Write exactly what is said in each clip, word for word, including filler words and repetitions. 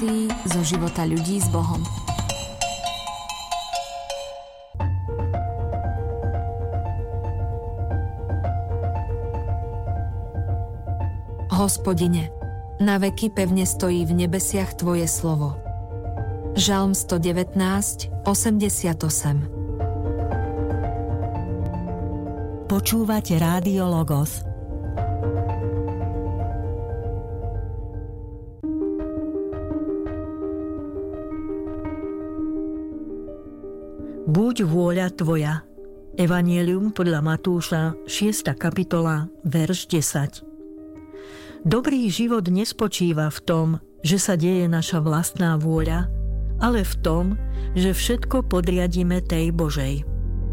Texty zo života ľudí s Bohom. Hospodine, na veky pevne stojí v nebesiach Tvoje slovo. Žalm sto devätnásť, osemdesiatosem. Počúvate Rádio Logos. Buď vôľa Tvoja. Evanjelium podľa Matúša, šiesta kapitola, verš desať. Dobrý život nespočíva v tom, že sa deje naša vlastná vôľa, ale v tom, že všetko podriadíme tej Božej.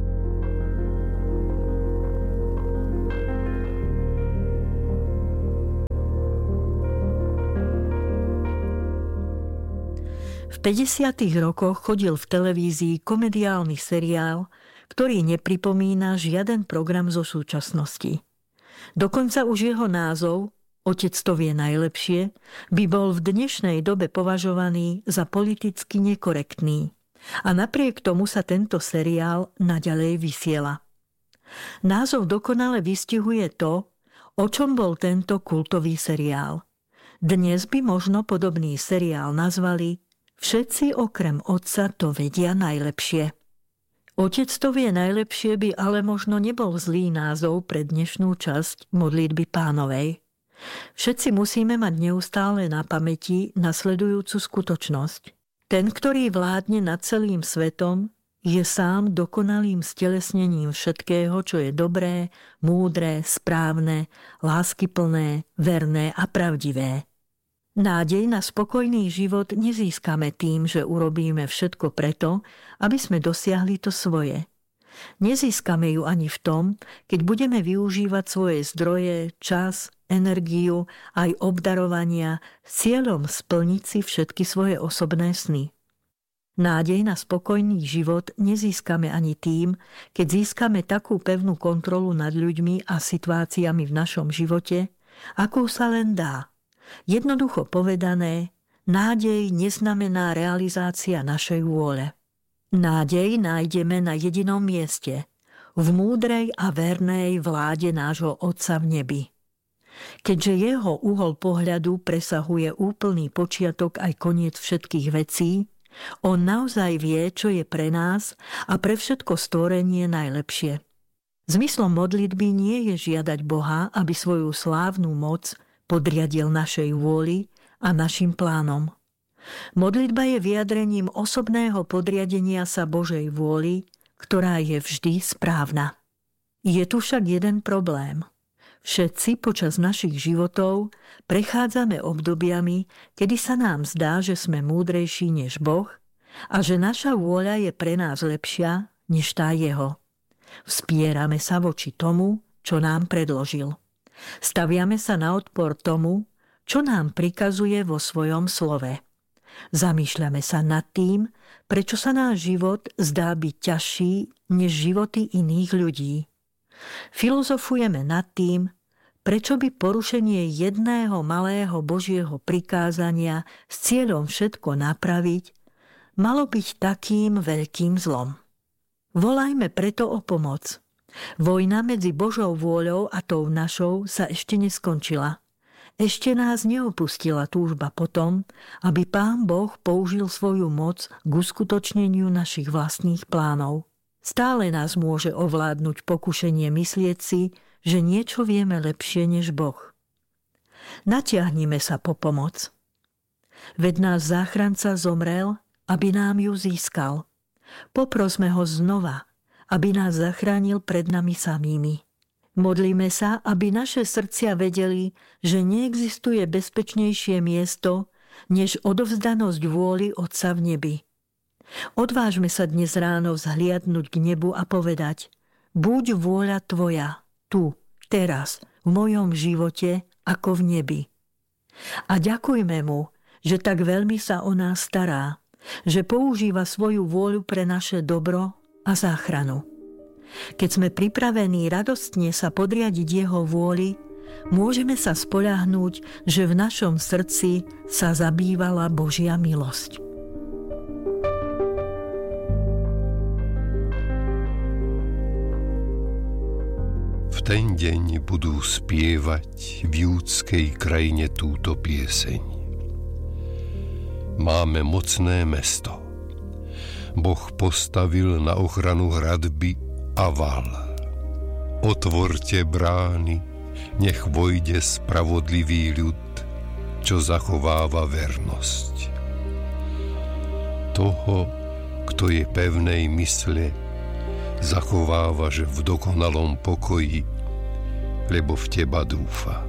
V päťdesiatych rokoch chodil v televízii komediálny seriál, ktorý nepripomína žiaden program zo súčasnosti. Dokonca už jeho názov, Otec to vie najlepšie, by bol v dnešnej dobe považovaný za politicky nekorektný. A napriek tomu sa tento seriál naďalej vysiela. Názov dokonale vystihuje to, o čom bol tento kultový seriál. Dnes by možno podobný seriál nazvali Všetci okrem Otca to vedia najlepšie. Otec to vie najlepšie by ale možno nebol zlý názov pre dnešnú časť modlitby Pánovej. Všetci musíme mať neustále na pamäti nasledujúcu skutočnosť. Ten, ktorý vládne nad celým svetom, je sám dokonalým stelesnením všetkého, čo je dobré, múdre, správne, láskyplné, verné a pravdivé. Nádej na spokojný život nezískame tým, že urobíme všetko preto, aby sme dosiahli to svoje. Nezískame ju ani v tom, keď budeme využívať svoje zdroje, čas, energiu, aj obdarovania s cieľom splniť si všetky svoje osobné sny. Nádej na spokojný život nezískame ani tým, keď získame takú pevnú kontrolu nad ľuďmi a situáciami v našom živote, akú sa len dá. Jednoducho povedané, nádej neznamená realizácia našej vôle. Nádej nájdeme na jedinom mieste, v múdrej a vernej vláde nášho Otca v nebi. Keďže jeho uhol pohľadu presahuje úplný počiatok aj koniec všetkých vecí, on naozaj vie, čo je pre nás a pre všetko stvorenie najlepšie. Zmyslom modlitby nie je žiadať Boha, aby svoju slávnu moc podriadil našej vôli a našim plánom. Modlitba je vyjadrením osobného podriadenia sa Božej vôli, ktorá je vždy správna. Je tu však jeden problém. Všetci počas našich životov prechádzame obdobiami, kedy sa nám zdá, že sme múdrejší než Boh a že naša vôľa je pre nás lepšia než tá jeho. Vzpierame sa voči tomu, čo nám predložil. Staviame sa na odpor tomu, čo nám prikazuje vo svojom slove. Zamýšľame sa nad tým, prečo sa náš život zdá byť ťažší než životy iných ľudí. Filozofujeme nad tým, prečo by porušenie jedného malého Božieho prikázania s cieľom všetko napraviť malo byť takým veľkým zlom. Volajme preto o pomoc. Vojna medzi Božou vôľou a tou našou sa ešte neskončila. Ešte nás neopustila túžba potom, aby Pán Boh použil svoju moc k uskutočneniu našich vlastných plánov. Stále nás môže ovládnuť pokušenie myslieť si, že niečo vieme lepšie než Boh. Natiahnime sa po pomoc. Veď náš záchranca zomrel, aby nám ju získal. Poprosme ho znova, aby nás zachránil pred nami samými. Modlíme sa, aby naše srdcia vedeli, že neexistuje bezpečnejšie miesto, než odovzdanosť vôli Otca v nebi. Odvážme sa dnes ráno vzhliadnúť k nebu a povedať: buď vôľa Tvoja, tu, teraz, v mojom živote, ako v nebi. A ďakujme mu, že tak veľmi sa o nás stará, že používa svoju vôľu pre naše dobro a záchranu. Keď sme pripravení radostne sa podriadiť jeho vôli, môžeme sa spoľahnúť, že v našom srdci sa zabývala Božia milosť. V ten deň budú spievať v júdskej krajine túto pieseň. Máme mocné mesto. Boh postavil na ochranu hradby a val. Otvorte brány, nech vojde spravodlivý ľud, čo zachováva vernosť. Toho, kto je pevnej mysle, zachovávaš v dokonalom pokoji, lebo v teba dúfa.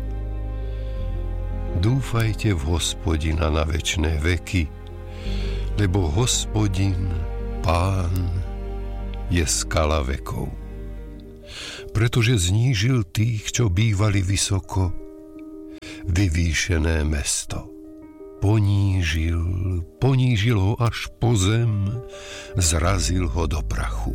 Dúfajte v Hospodina na večné veky, lebo Hospodin, Pán, je skala vekov. Pretože znížil tých, čo bývali vysoko, vyvýšené mesto. Ponížil, ponížil ho až po zem, zrazil ho do prachu.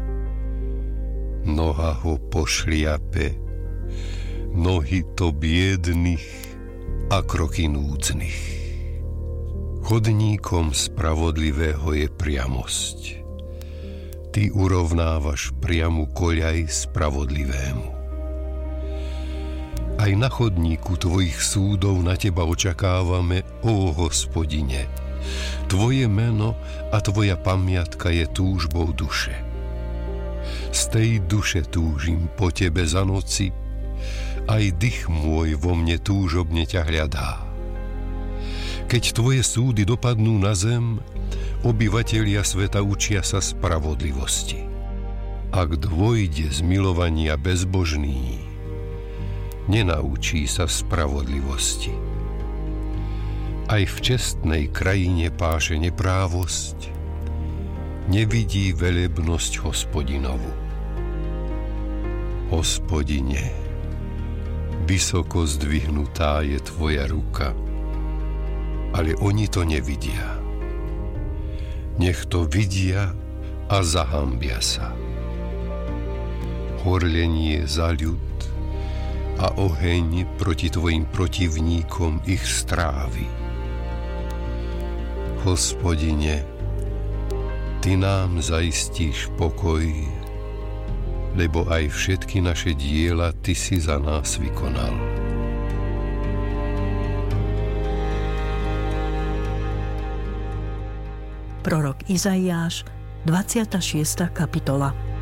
Noha ho pošliape, nohy to biedných a kroky núdznych. Chodníkom spravodlivého je priamosť. Ty urovnávaš priamu koľaj spravodlivému. Aj na chodníku tvojich súdov na teba očakávame, ó Hospodine. Tvoje meno a tvoja pamiatka je túžbou duše. Z tej duše túžim po tebe za noci, aj dých môj vo mne túžobne ťa hľadá. Keď tvoje súdy dopadnú na zem, obyvatelia sveta učia sa spravodlivosti. Ak dvojde z milovania bezbožný, nenaučí sa spravodlivosti. Aj v čestnej krajine páše neprávosť, nevidí velebnosť Hospodinovu. Hospodine, vysoko zdvihnutá je tvoja ruka, ale oni to nevidia. Nech to vidia a zahambia sa. Horlenie za ľud a oheň proti tvojim protivníkom ich strávi. Hospodine, ty nám zaistíš pokoj, lebo aj všetky naše diela ty si za nás vykonal. Prorok Izaiáš, dvadsiata šiesta kapitola.